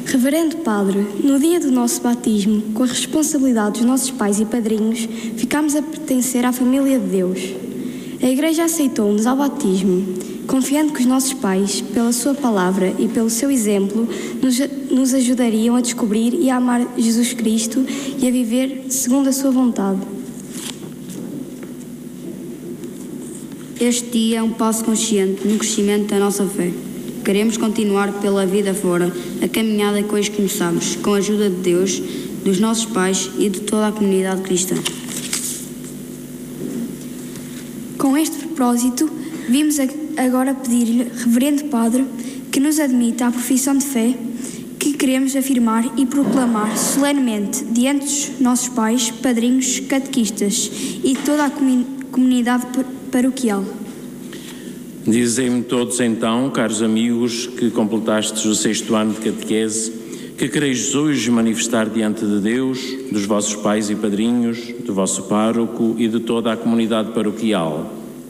Reverendo Padre, no dia do nosso batismo, com a responsabilidade dos nossos pais e padrinhos, ficámos a pertencer à família de Deus. A Igreja aceitou-nos ao batismo, confiando que os nossos pais, pela sua palavra e pelo seu exemplo, nos ajudariam a descobrir e a amar Jesus Cristo e a viver segundo a sua vontade. Este dia é um passo consciente no crescimento da nossa fé. Queremos continuar pela vida fora a caminhada que hoje começamos, com a ajuda de Deus, dos nossos pais e de toda a comunidade cristã. Com este propósito, vimos agora pedir-lhe, Reverendo Padre, que nos admita a profissão de fé que queremos afirmar e proclamar solenemente diante dos nossos pais, padrinhos, catequistas e toda a comunidade paroquial. Dizem-me todos então, caros amigos, que completastes o 6º ano de catequese, que quereis hoje manifestar diante de Deus, dos vossos pais e padrinhos, do vosso pároco e de toda a comunidade paroquial.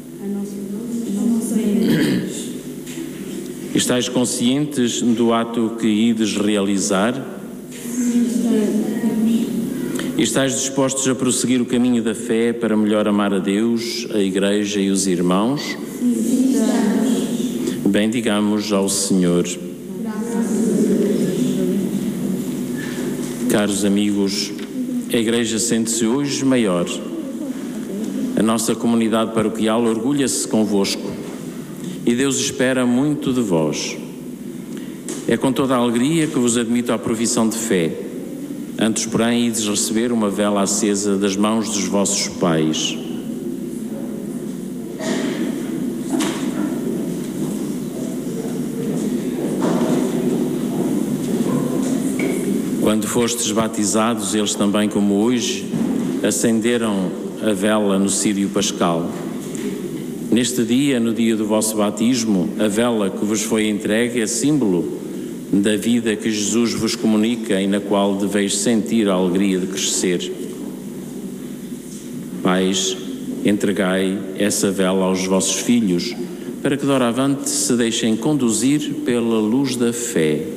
Estais conscientes do ato que ides realizar? Estais dispostos a prosseguir o caminho da fé para melhor amar a Deus, a Igreja e os irmãos? Bendigamos ao Senhor. Caros amigos, a Igreja sente-se hoje maior. A nossa comunidade paroquial orgulha-se convosco e Deus espera muito de vós. É com toda a alegria que vos admito à profissão de fé. Antes, porém, ides receber uma vela acesa das mãos dos vossos pais. Quando fostes batizados, eles também, como hoje, acenderam a vela no círio pascal. Neste dia, no dia do vosso batismo, a vela que vos foi entregue é símbolo da vida que Jesus vos comunica e na qual deveis sentir a alegria de crescer. Pais, entregai essa vela aos vossos filhos, para que doravante se deixem conduzir pela luz da fé.